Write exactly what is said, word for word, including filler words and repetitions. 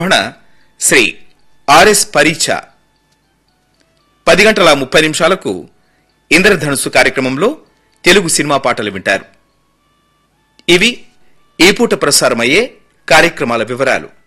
Shri RS పరీచ. పది గంటల ముప్పై నిమిషాలకు ఇంద్రధనుస్సు కార్యక్రమంలో తెలుగు సినిమా పాటలు వింటారు. ఇవి ఈ పూట ప్రసారమయ్యే కార్యక్రమాల వివరాలు.